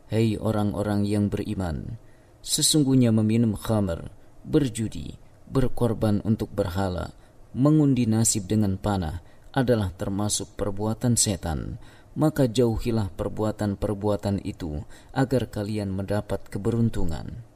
Hei orang-orang yang beriman, sesungguhnya meminum khamr, berjudi, berkorban untuk berhala, mengundi nasib dengan panah adalah termasuk perbuatan setan. Maka jauhilah perbuatan-perbuatan itu agar kalian mendapat keberuntungan.